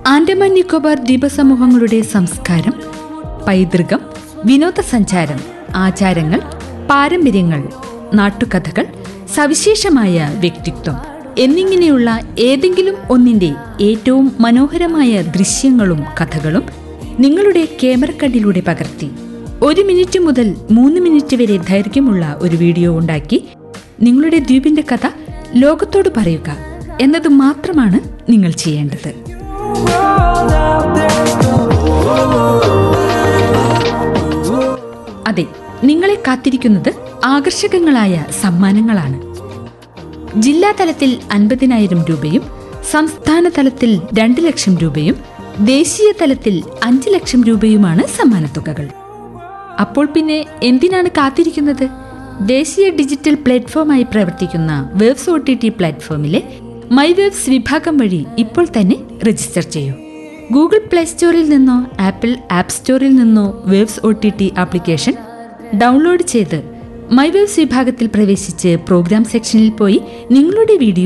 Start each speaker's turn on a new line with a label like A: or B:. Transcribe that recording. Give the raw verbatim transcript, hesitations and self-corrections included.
A: ആൻഡമാൻ നിക്കോബാർ ദ്വീപസമൂഹങ്ങളുടെ സംസ്കാരം, പൈതൃകം, വിനോദസഞ്ചാരം, ആചാരങ്ങൾ, പാരമ്പര്യങ്ങൾ, നാട്ടുകഥകൾ, സവിശേഷമായ വ്യക്തിത്വം എന്നിങ്ങനെയുള്ള ഏതെങ്കിലും ഒന്നിൻ്റെ ഏറ്റവും മനോഹരമായ ദൃശ്യങ്ങളും കഥകളും നിങ്ങളുടെ ക്യാമറ കണ്ണിലൂടെ പകർത്തി ഒരു മിനിറ്റ് മുതൽ മൂന്ന് മിനിറ്റ് വരെ ദൈർഘ്യമുള്ള ഒരു വീഡിയോ ഉണ്ടാക്കി നിങ്ങളുടെ ദ്വീപിന്റെ കഥ ലോകത്തോട് പറയുക എന്നത് മാത്രമാണ് നിങ്ങൾ ചെയ്യേണ്ടത്. അതെ, നിങ്ങളെ കാത്തിരിക്കുന്നത് ആകർഷകങ്ങളായ സമ്മാനങ്ങളാണ്. ജില്ലാ തലത്തിൽ അൻപതിനായിരം രൂപയും സംസ്ഥാന തലത്തിൽ രണ്ട് ലക്ഷം രൂപയും ദേശീയ തലത്തിൽ അഞ്ച് ലക്ഷം രൂപയുമാണ് സമ്മാനത്തുകകൾ. അപ്പോൾ പിന്നെ എന്തിനാണ് കാത്തിരിക്കുന്നത്? ദേശീയ ഡിജിറ്റൽ പ്ലാറ്റ്ഫോമായി പ്രവർത്തിക്കുന്ന waves O T T പ്ലാറ്റ്ഫോമിലെ my waves വിഭാഗം വഴി ഇപ്പോൾ തന്നെ രജിസ്റ്റർ ചെയ്യൂ. ഗൂഗിൾ പ്ലേ സ്റ്റോറിൽ നിന്നോ ആപ്പിൾ ആപ്പ് സ്റ്റോറിൽ നിന്നോ waves O T T application download ചെയ്ത് മൈ വേവ്സ് വിഭാഗത്തിൽ പ്രവേശിച്ച് പ്രോഗ്രാം സെക്ഷനിൽ പോയി നിങ്ങളുടെ വീഡിയോ